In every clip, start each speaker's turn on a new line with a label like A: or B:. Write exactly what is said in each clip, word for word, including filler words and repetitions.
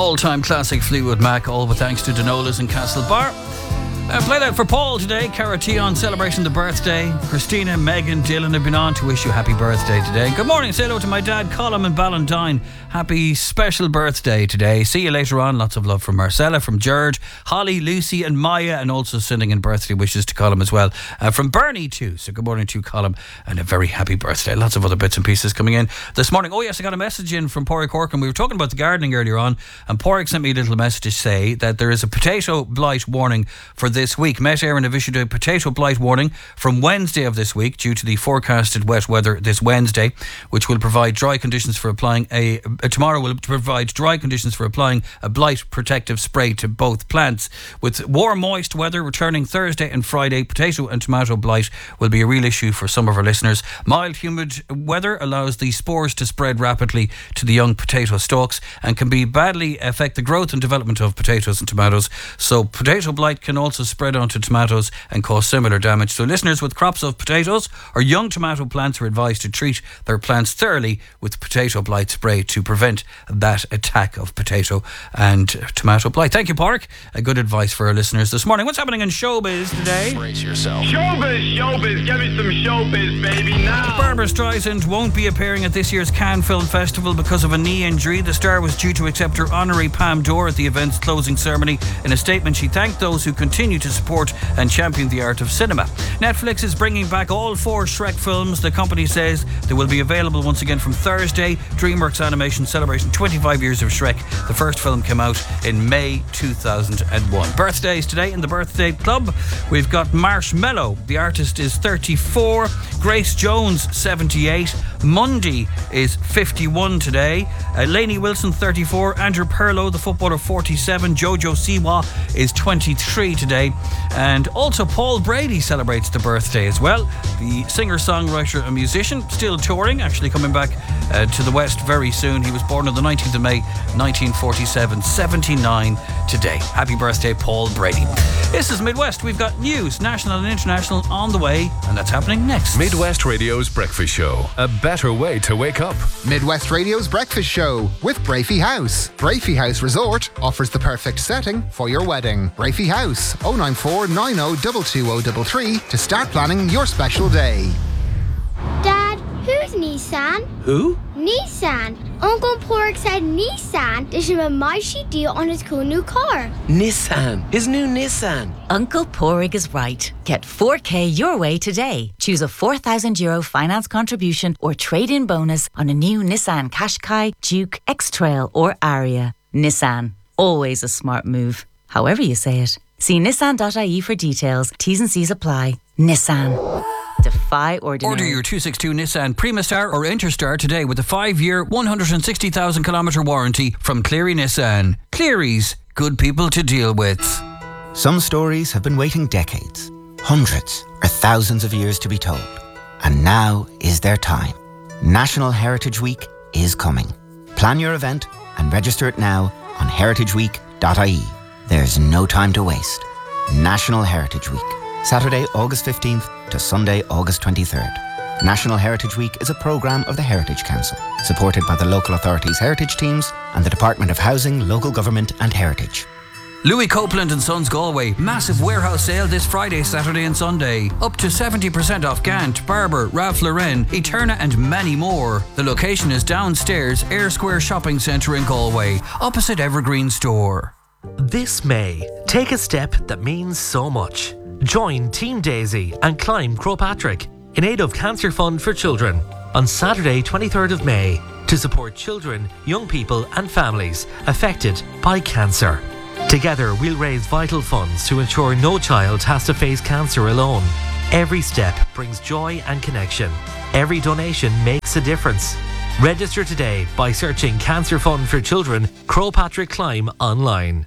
A: All-time classic Fleetwood Mac, all with thanks to Denola's in Castlebar. Uh, play that for Paul today. Cara Tion celebrating the birthday. Christina, Megan, Dylan have been on to wish you happy birthday today. Good morning. Say hello to my dad, Colin in Ballantyne. Happy special birthday today. See you later on. Lots of love from Marcella, from George, Holly, Lucy and Maya, and also sending in birthday wishes to Colin as well. Uh, from Bernie too. So good morning to you, Colin, and a very happy birthday. Lots of other bits and pieces coming in this morning. Oh yes, I got a message in from Porrick Corkin. We were talking about the gardening earlier on, and Porrick sent me a little message to say that there is a potato blight warning for this week. Met Éireann have issued a potato blight warning from Wednesday of this week due to the forecasted wet weather this Wednesday, which will provide dry conditions for applying a uh, tomorrow will provide dry conditions for applying a blight protective spray to both plants. With warm, moist weather returning Thursday and Friday, potato and tomato blight will be a real issue for some of our listeners. Mild, humid weather allows the spores to spread rapidly to the young potato stalks and can be badly affect the growth and development of potatoes and tomatoes. So potato blight can also spread onto tomatoes and cause similar damage. So listeners with crops of potatoes or young tomato plants are advised to treat their plants thoroughly with potato blight spray to prevent that attack of potato and tomato blight. Thank you, Park. A good advice for our listeners this morning. What's happening in showbiz today?
B: Brace yourself.
C: Showbiz, showbiz, give me some showbiz, baby, now.
A: Barbara Streisand won't be appearing at this year's Cannes Film Festival because of a knee injury. The star was due to accept her honorary Palme d'Or at the event's closing ceremony. In a statement, she thanked those who continue to support and champion the art of cinema. Netflix is bringing back all four Shrek films. The company says they will be available once again from Thursday. DreamWorks Animation celebrating twenty-five years of Shrek. The first film came out in May two thousand one. Birthdays today in the Birthday Club. We've got Marshmello. The artist is thirty-four. Grace Jones, seventy-eight. Mundy is fifty-one today. Uh, Lainey Wilson, thirty-four. Andrew Perlow, the footballer, forty-seven. Jojo Siwa is twenty-three today. And also Paul Brady celebrates the birthday as well. The singer, songwriter and musician, still touring, actually coming back uh, to the West very soon. He was born on the nineteenth of May nineteen forty-seven, seventy-nine today. Happy birthday, Paul Brady. This is Midwest. We've got news, national and international, on the way, and that's happening next.
B: Midwest Radio's Breakfast Show. A better way to wake up.
D: Midwest Radio's Breakfast Show with Brafey House. Brafey House Resort offers the perfect setting for your wedding. Brafey House, oh nine four nine oh two two oh three three to start planning your special day.
E: Dad, who's Nissan?
F: Who?
E: Nissan. Uncle Pork said Nissan did him a mighty deal on his cool new car.
F: Nissan. His new Nissan.
G: Uncle Porrig is right. Get four K your way today. Choose a four thousand euro finance contribution or trade-in bonus on a new Nissan Qashqai, Duke, X-Trail or Aria. Nissan. Always a smart move. However you say it. See nissan dot I E for details. T's and C's apply. Nissan. Defy ordinary.
A: Order your two sixty-two Nissan Primastar or Interstar today with a five-year, one hundred sixty thousand kilometre warranty from Cleary Nissan. Cleary's, good people to deal with.
H: Some stories have been waiting decades, hundreds or thousands of years to be told. And now is their time. National Heritage Week is coming. Plan your event and register it now on heritage week dot I E. There's no time to waste. National Heritage Week. Saturday, August fifteenth to Sunday, August twenty-third. National Heritage Week is a programme of the Heritage Council, supported by the local authorities' heritage teams and the Department of Housing, Local Government and Heritage.
A: Louis Copeland and Sons Galway. Massive warehouse sale this Friday, Saturday and Sunday. Up to seventy percent off Gant, Barber, Ralph Lauren, Eterna and many more. The location is downstairs, Air Square Shopping Centre in Galway, opposite Evergreen Store.
I: This May, take a step that means so much. Join Team Daisy and climb Croagh Patrick in aid of Cancer Fund for Children on Saturday twenty-third of May to support children, young people and families affected by cancer. Together we'll raise vital funds to ensure no child has to face cancer alone. Every step brings joy and connection. Every donation makes a difference. Register today by searching Cancer Fund for Children Croagh Patrick Climb online.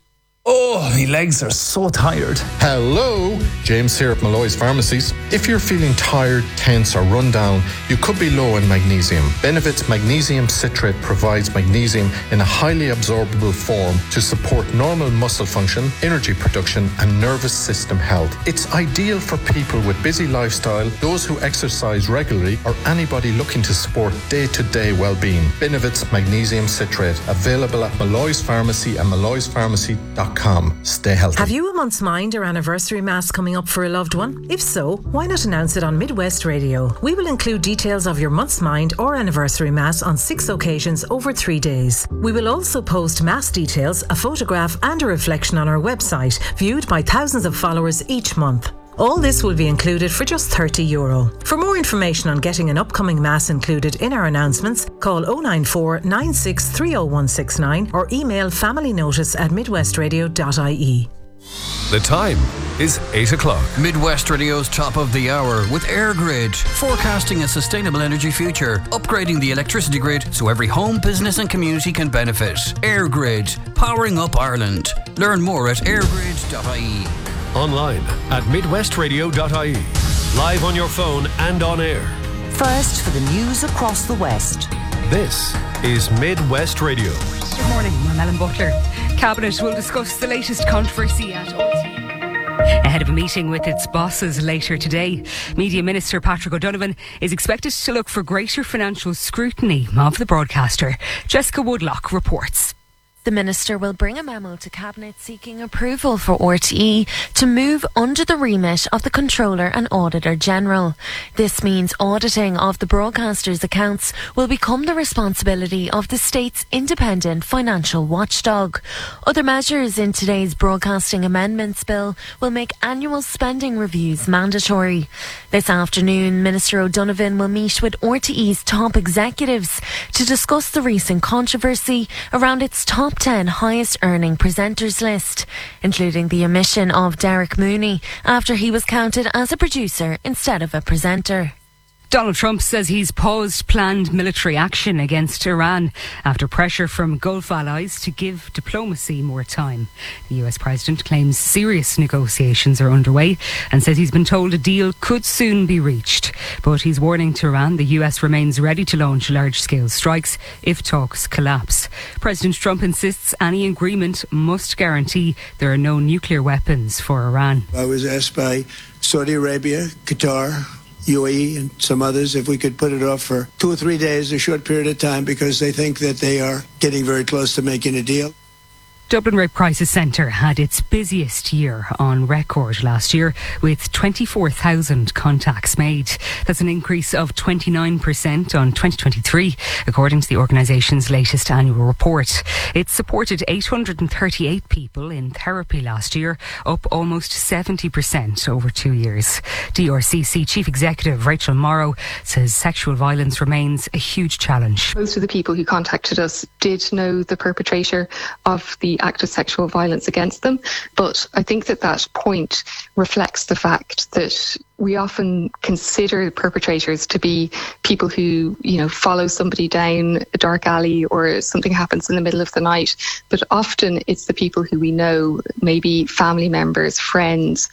J: Oh, my legs are so tired.
K: Hello, James here at Malloy's Pharmacies. If you're feeling tired, tense or run down, you could be low in magnesium. Benevit's magnesium citrate provides magnesium in a highly absorbable form to support normal muscle function, energy production and nervous system health. It's ideal for people with busy lifestyle, those who exercise regularly or anybody looking to support day-to-day well-being. Benevit's magnesium citrate, available at Malloy's Pharmacy and malloys pharmacy dot com. Stay healthy.
L: Have you a month's mind or anniversary mass coming up for a loved one? If so, why not announce it on Midwest Radio? We will include details of your month's mind or anniversary mass on six occasions over three days. We will also post mass details, a photograph and a reflection on our website, viewed by thousands of followers each month. All this will be included for just thirty euro. For more information on getting an upcoming mass included in our announcements, call oh nine four, nine six three oh one six nine or email familynotice at midwestradio dot I E.
B: The time is eight o'clock.
A: Midwest Radio's top of the hour with AirGrid, forecasting a sustainable energy future, upgrading the electricity grid so every home, business and community can benefit. AirGrid, powering up Ireland. Learn more at airgrid dot I E.
B: Online at midwest radio dot I E. Live on your phone and on air.
M: First for the news across the West.
B: This is Midwest Radio.
N: Good morning, I'm Ellen Butler. Cabinet will discuss the latest controversy at R T E ahead of a meeting with its bosses later today. Media Minister Patrick O'Donovan is expected to look for greater financial scrutiny of the broadcaster. Jessica Woodlock reports.
O: The Minister will bring a memo to Cabinet seeking approval for R T E to move under the remit of the Controller and Auditor General. This means auditing of the broadcaster's accounts will become the responsibility of the state's independent financial watchdog. Other measures in today's Broadcasting Amendments Bill will make annual spending reviews mandatory. This afternoon, Minister O'Donovan will meet with R T E's top executives to discuss the recent controversy around its top ten highest earning presenters list, including the omission of Derek Mooney after he was counted as a producer instead of a presenter.
N: Donald Trump says he's paused planned military action against Iran after pressure from Gulf allies to give diplomacy more time. The U S president claims serious negotiations are underway and says he's been told a deal could soon be reached. But he's warning to Iran the U S remains ready to launch large-scale strikes if talks collapse. President Trump insists any agreement must guarantee there are no nuclear weapons for Iran.
P: I was asked by Saudi Arabia, Qatar, U A E and some others if we could put it off for two or three days, a short period of time, because they think that they are getting very close to making a deal.
N: Dublin Rape Crisis Centre had its busiest year on record last year with twenty-four thousand contacts made. That's an increase of twenty-nine percent on twenty twenty-three, according to the organisation's latest annual report. It supported eight hundred thirty-eight people in therapy last year, up almost seventy percent over two years. D R C C Chief Executive Rachel Morrow says sexual violence remains a huge challenge.
Q: Most of the people who contacted us did know the perpetrator of the act of sexual violence against them, but I think that that point reflects the fact that we often consider perpetrators to be people who, you know, follow somebody down a dark alley or something happens in the middle of the night, but often it's the people who we know, maybe family members, friends.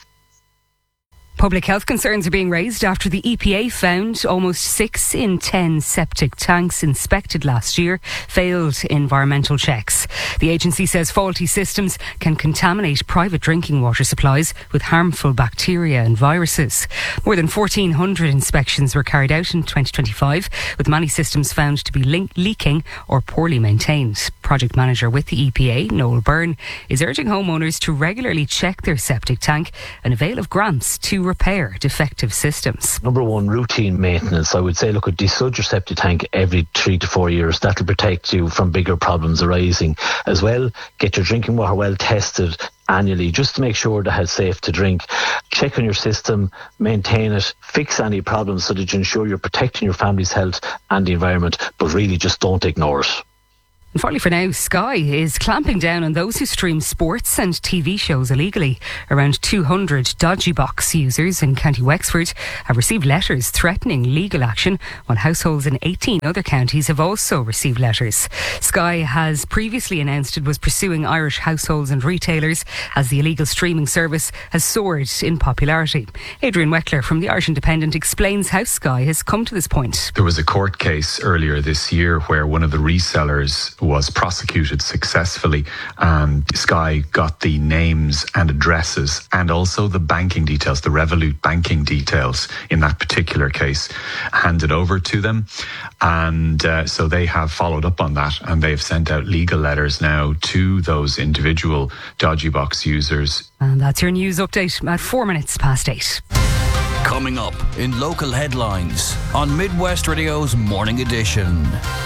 N: Public health concerns are being raised after the E P A found almost six in ten septic tanks inspected last year failed environmental checks. The agency says faulty systems can contaminate private drinking water supplies with harmful bacteria and viruses. More than fourteen hundred inspections were carried out in twenty twenty-five, with many systems found to be le- leaking or poorly maintained. Project manager with the E P A, Noel Byrne, is urging homeowners to regularly check their septic tank and avail of grants to repair defective systems.
R: Number one, routine maintenance. I would say, look, at desludge your septic tank every three to four years. That'll protect you from bigger problems arising. As well, get your drinking water well tested annually, just to make sure that it's safe to drink. Check on your system, maintain it, fix any problems so that you ensure you're protecting your family's health and the environment, but really just don't ignore it.
N: And finally for now, Sky is clamping down on those who stream sports and T V shows illegally. Around two hundred Dodgy Box users in County Wexford have received letters threatening legal action, while households in eighteen other counties have also received letters. Sky has previously announced it was pursuing Irish households and retailers as the illegal streaming service has soared in popularity. Adrian Weckler from the Irish Independent explains how Sky has come to this point.
S: There was a court case earlier this year where one of the resellers was prosecuted successfully, and Sky got the names and addresses and also the banking details, the Revolut banking details in that particular case, handed over to them. And uh, so they have followed up on that, and they've sent out legal letters now to those individual Dodgy Box users.
N: And that's your news update at four minutes past eight.
A: Coming up in local headlines on Midwest Radio's Morning Edition.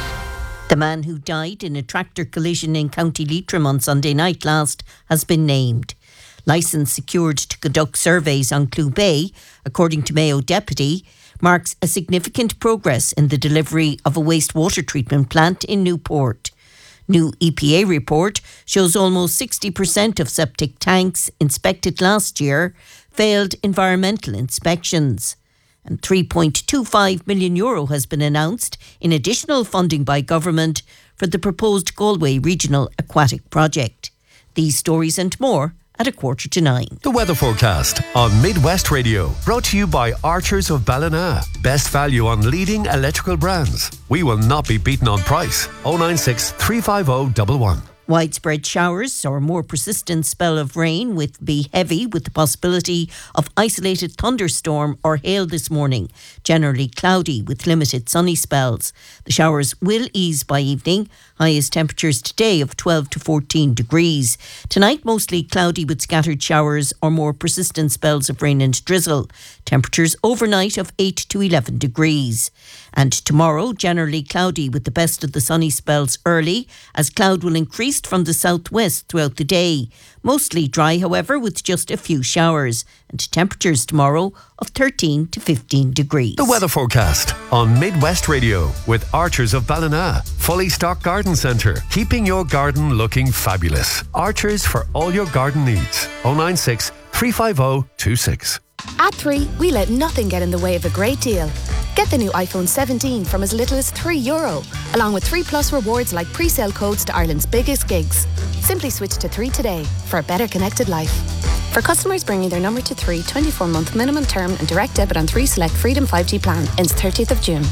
T: The man who died in a tractor collision in County Leitrim on Sunday night last has been named. Licence secured to conduct surveys on Clew Bay, according to Mayo Deputy, marks a significant progress in the delivery of a wastewater treatment plant in Newport. New E P A report shows almost sixty percent of septic tanks inspected last year failed environmental inspections. And three point two five million euro has been announced in additional funding by government for the proposed Galway Regional Aquatic Project. These stories and more at a quarter to nine.
B: The weather forecast on Midwest Radio, brought to you by Archers of Ballina. Best value on leading electrical brands. We will not be beaten on price. oh nine six, three five oh, one one.
T: Widespread showers or more persistent spell of rain will be heavy, with the possibility of isolated thunderstorm or hail this morning. Generally cloudy with limited sunny spells. The showers will ease by evening. Highest temperatures today of twelve to fourteen degrees. Tonight mostly cloudy with scattered showers or more persistent spells of rain and drizzle. Temperatures overnight of eight to eleven degrees. And tomorrow generally cloudy with the best of the sunny spells early, as cloud will increase from the southwest throughout the day. Mostly dry, however, with just a few showers. And temperatures tomorrow of thirteen to fifteen degrees.
B: The weather forecast on Midwest Radio with Archers of Ballina. Fully stocked garden centre, keeping your garden looking fabulous. Archers for all your garden needs. oh nine six, three five oh, two six.
U: At three, we let nothing get in the way of a great deal. Get the new iPhone seventeen from as little as three euro, along with three plus rewards like pre-sale codes to Ireland's biggest gigs. Simply switch to three today for a better connected life. For customers bringing their number to three, twenty-four month minimum term and direct debit on three select Freedom five G plan ends thirtieth of June.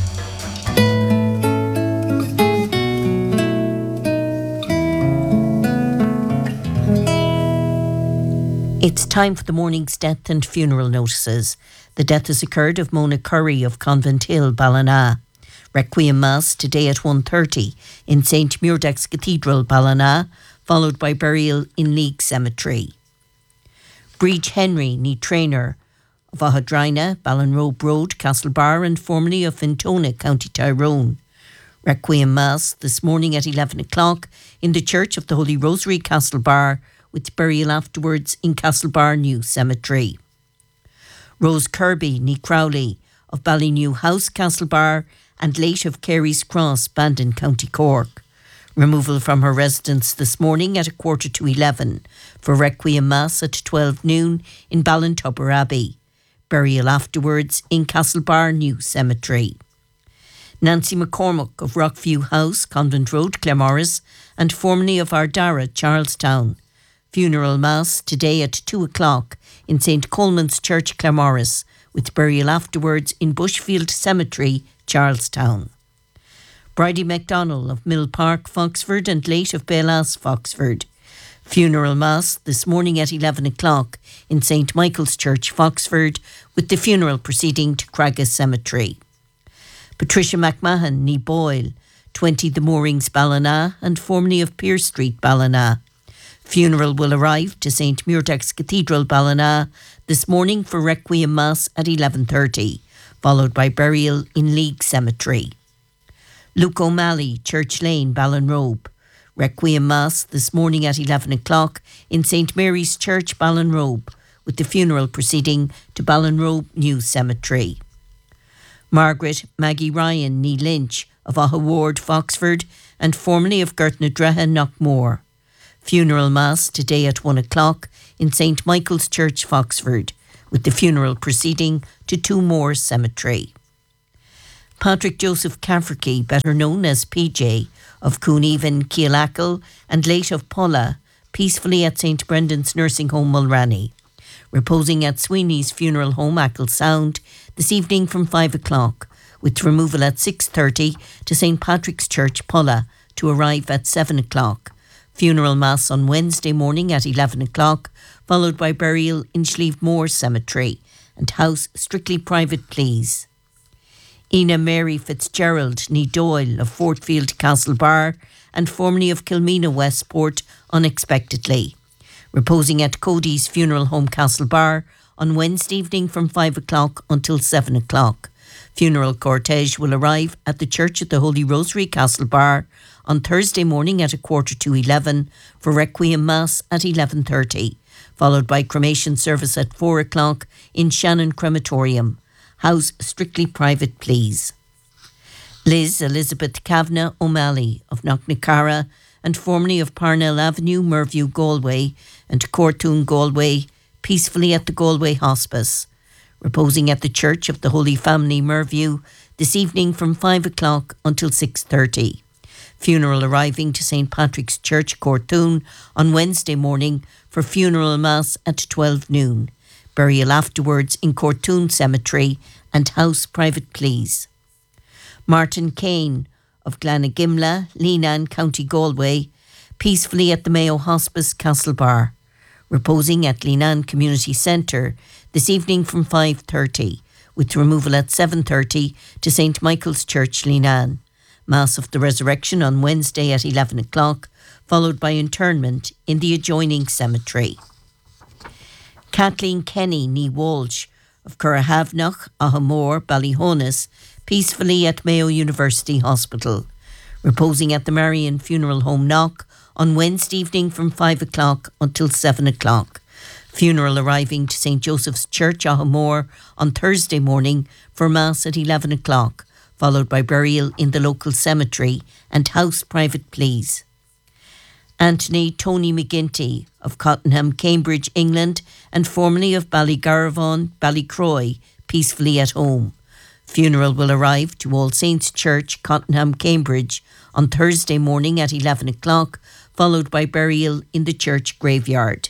T: It's time for the morning's death and funeral notices. The death has occurred of Mona Curry of Convent Hill, Ballina. Requiem Mass today at one thirty in Saint Muirdax Cathedral, Ballina, followed by burial in League Cemetery. Breach Henry, ní Trainer of Ahadrina, Ballinrobe Road, Castlebar, and formerly of Fintona, County Tyrone. Requiem Mass this morning at eleven o'clock in the Church of the Holy Rosary, Castlebar, with burial afterwards in Castlebar New Cemetery. Rose Kirby, ní Crowley of Ballynew House, Castlebar, and late of Carey's Cross, Bandon, County Cork. Removal from her residence this morning at a quarter to eleven for Requiem Mass at twelve noon in Ballintubber Abbey. Burial afterwards in Castlebar New Cemetery. Nancy McCormick of Rockview House, Convent Road, Claremorris, and formerly of Ardara, Charlestown. Funeral Mass today at two o'clock in Saint Coleman's Church, Claremorris, with burial afterwards in Bushfield Cemetery, Charlestown. Bridie MacDonald of Mill Park, Foxford, and late of Baylass, Foxford. Funeral Mass this morning at eleven o'clock in Saint Michael's Church, Foxford, with the funeral proceeding to Cragga Cemetery. Patricia McMahon, ní Boyle, twenty The Moorings, Ballina, and formerly of Pearse Street, Ballina. Funeral will arrive to Saint Muirdax Cathedral, Ballina, this morning for Requiem Mass at eleven thirty, followed by burial in League Cemetery. Luke O'Malley, Church Lane, Ballinrobe. Requiem Mass this morning at eleven o'clock in Saint Mary's Church, Ballinrobe, with the funeral proceeding to Ballinrobe New Cemetery. Margaret Maggie Ryan, ní Lynch of Aha Ward, Foxford, and formerly of Gertnadreha, Knockmore. Funeral Mass today at one o'clock in Saint Michael's Church, Foxford, with the funeral proceeding to Two-Moor Cemetery. Patrick Joseph Cafferty, better known as P J, of Cooneven, Keelackle, and late of Polla, peacefully at Saint Brendan's Nursing Home, Mulranny. Reposing at Sweeney's Funeral Home, Ackle Sound, this evening from five o'clock, with removal at six thirty to Saint Patrick's Church, Polla, to arrive at seven o'clock. Funeral Mass on Wednesday morning at eleven o'clock, followed by burial in Slieve Moor Cemetery, and house strictly private, please. Ina Mary Fitzgerald, ní Doyle of Fortfield Castlebar, and formerly of Kilmena Westport, unexpectedly. Reposing at Cody's Funeral Home, Castlebar, on Wednesday evening from five o'clock until seven o'clock. Funeral cortege will arrive at the Church of the Holy Rosary, Castlebar, on Thursday morning at a quarter to eleven for Requiem Mass at eleven thirty, followed by cremation service at four o'clock in Shannon Crematorium. House strictly private, please. Liz Elizabeth Kavanagh O'Malley of Knocknacara and formerly of Parnell Avenue, Merview, Galway, and Cortoon, Galway, peacefully at the Galway Hospice. Reposing at the Church of the Holy Family, Merview, this evening from five o'clock until six thirty. Funeral arriving to Saint Patrick's Church, Cortoon, on Wednesday morning for funeral mass at twelve noon. Burial afterwards in Cortoon Cemetery and house private, please. Martin Kane of Glannagimla, Leenan, County Galway, peacefully at the Mayo Hospice, Castlebar. Reposing at Leenan Community Centre this evening from five thirty, with removal at seven thirty to Saint Michael's Church, Leenan. Mass of the Resurrection on Wednesday at eleven o'clock, followed by interment in the adjoining cemetery. Kathleen Kenny, ní Walsh, of Currahavnoch, Ahamore, Ballyhonus, peacefully at Mayo University Hospital. Reposing at the Marian Funeral Home, Knock, on Wednesday evening from five o'clock until seven o'clock. Funeral arriving to Saint Joseph's Church, Ahamore, on Thursday morning for Mass at eleven o'clock, followed by burial in the local cemetery and house private, please. Anthony Tony McGinty of Cottenham, Cambridge, England, and formerly of Ballygarravon, Ballycroy, peacefully at home. Funeral will arrive to All Saints Church, Cottenham, Cambridge, on Thursday morning at eleven o'clock, followed by burial in the church graveyard.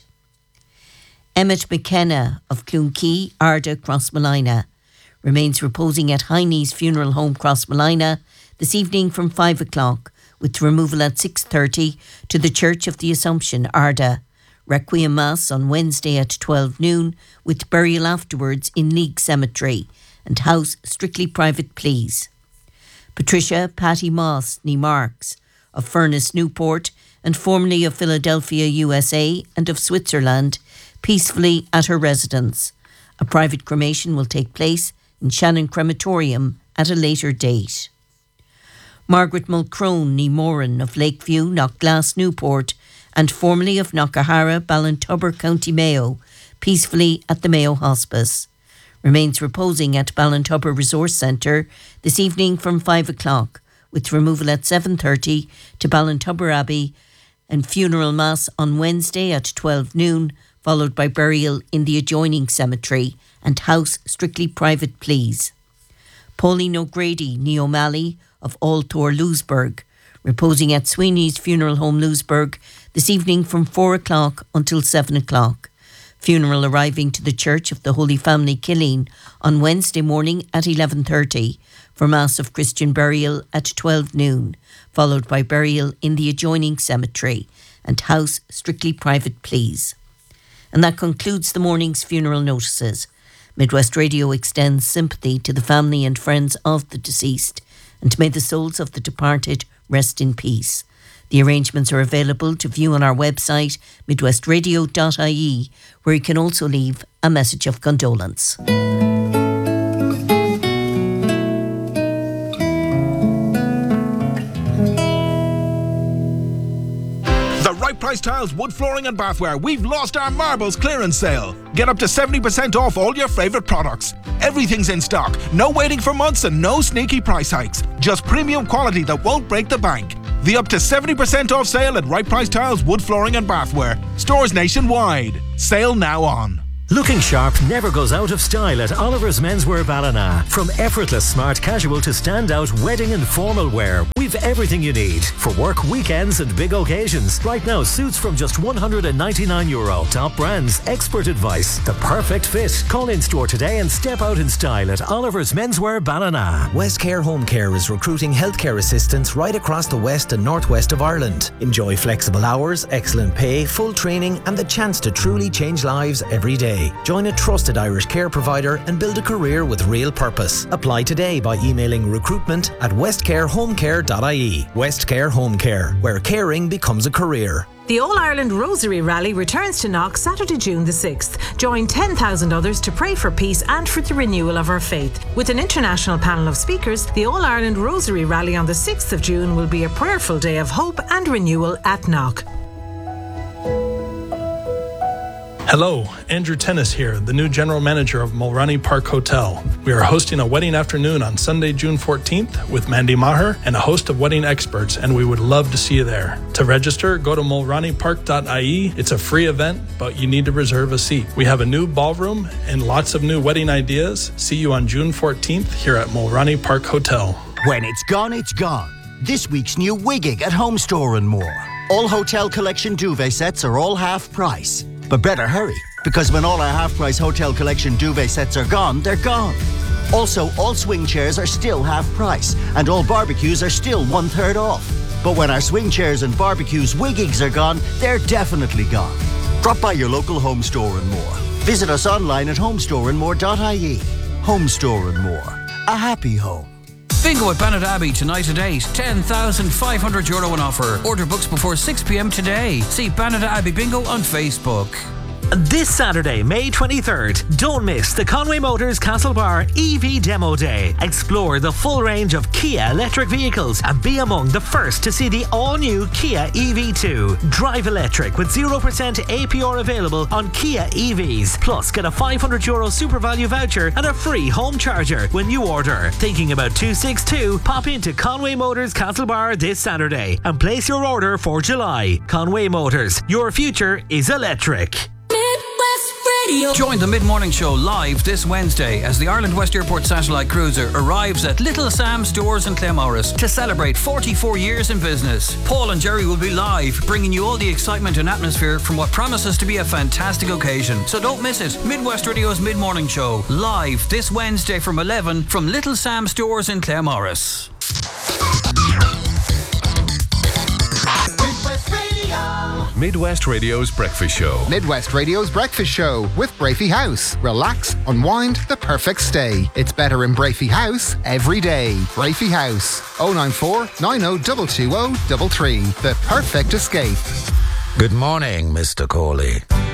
T: Emmett McKenna of Cloonkey, Arda, Crossmolina, remains reposing at Heine's Funeral Home, Crossmolina, this evening from five o'clock, with removal at six thirty to the Church of the Assumption, Arda. Requiem Mass on Wednesday at twelve noon, with burial afterwards in League Cemetery, and house strictly private, please. Patricia Patty Moss, ní Marks, of Furness, Newport, and formerly of Philadelphia, U S A, and of Switzerland, peacefully at her residence. A private cremation will take place in Shannon Crematorium at a later date. Margaret Mulcrone, ní Moran, of Lakeview, Knockglass, Newport, and formerly of Knockahara, Ballintubber, County Mayo, peacefully at the Mayo Hospice. Remains reposing at Ballintubber Resource Centre this evening from five o'clock, with removal at seven thirty to Ballintubber Abbey, and funeral mass on Wednesday at twelve noon, followed by burial in the adjoining cemetery and house strictly private, please. Pauline O'Grady, ní O'Malley, of Altor, Louisburg, reposing at Sweeney's Funeral Home, Louisburg, this evening from four o'clock until seven o'clock. Funeral arriving to the Church of the Holy Family, Killeen, on Wednesday morning at eleven thirty, for Mass of Christian burial at twelve noon, followed by burial in the adjoining cemetery, and house strictly private, please. And that concludes the morning's funeral notices. Midwest Radio extends sympathy to the family and friends of the deceased, and may the souls of the departed rest in peace. The arrangements are available to view on our website, midwest radio dot I E, where you can also leave a message of condolence.
C: The right price Price Tiles wood flooring and bathware, we've lost our marbles clearance sale. Get up to seventy percent off all your favourite products. Everything's in stock, no waiting for months and no sneaky price hikes. Just premium quality that won't break the bank. The up to seventy percent off sale at Right Price Tiles wood flooring and bathware. Stores nationwide. Sale now on.
V: Looking sharp never goes out of style at Oliver's Menswear Ballina. From effortless smart casual to standout wedding and formal wear, we've everything you need for work, weekends and big occasions. Right now, suits from just one hundred ninety-nine euro. Top brands, expert advice, the perfect fit. Call in store today and step out in style at Oliver's Menswear Ballina.
W: Westcare Home Care is recruiting healthcare assistants right across the west and northwest of Ireland. Enjoy flexible hours, excellent pay, full training and the chance to truly change lives every day. Join a trusted Irish care provider and build a career with real purpose. Apply today by emailing recruitment at westcarehomecare dot I E. Westcare Home Care, where caring becomes a career.
L: The All-Ireland Rosary Rally returns to Knock Saturday, June the sixth. Join ten thousand others to pray for peace and for the renewal of our faith. With an international panel of speakers, the All-Ireland Rosary Rally on the sixth of June will be a prayerful day of hope and renewal at Knock.
X: Hello, Andrew Tennis here, the new general manager of Mulroney Park Hotel. We are hosting a wedding afternoon on Sunday, June fourteenth with Mandy Maher and a host of wedding experts, and we would love to see you there. To register, go to mulroney park dot I E. It's a free event, but you need to reserve a seat. We have a new ballroom and lots of new wedding ideas. See you on June fourteenth here at Mulroney Park Hotel.
Y: When it's gone, it's gone. This week's new Wiggig at Home Store and More. All Hotel Collection duvet sets are all half price. But better hurry, because when all our half-price Hotel Collection duvet sets are gone, they're gone. Also, all swing chairs are still half price, and all barbecues are still one-third off. But when our swing chairs and barbecues Wiggigs are gone, they're definitely gone. Drop by your local Home Store and More. Visit us online at home store and more dot I E. Home Store and More. A happy home.
A: Bingo at Bannadabbey tonight at eight. ten thousand five hundred euro on offer. Order books before six p.m. today. See Bannadabbey Bingo on Facebook.
I: This Saturday, May twenty-third, don't miss the Conway Motors Castlebar E V Demo Day. Explore the full range of Kia electric vehicles and be among the first to see the all-new Kia E V two. Drive electric with zero percent A P R available on Kia E Vs. Plus, get a five hundred euro super value voucher and a free home charger when you order. Thinking about two sixty-two? Pop into Conway Motors Castlebar this Saturday and place your order for July. Conway Motors, your future is electric.
A: Join the Mid-Morning Show live this Wednesday as the Ireland West Airport Satellite Cruiser arrives at Little Sam Stores in Claremorris to celebrate forty-four years in business. Paul and Jerry will be live, bringing you all the excitement and atmosphere from what promises to be a fantastic occasion. So don't miss it. Midwest Radio's Mid-Morning Show live this Wednesday from eleven from Little Sam Stores in Claremorris.
B: Midwest Radio's Breakfast Show.
D: Midwest Radio's Breakfast Show with Brafey House. Relax, unwind, the perfect stay. It's better in Brafey House every day. Brafey House. oh nine four, nine oh two two oh three three. The perfect escape.
Z: Good morning, Mister Corley.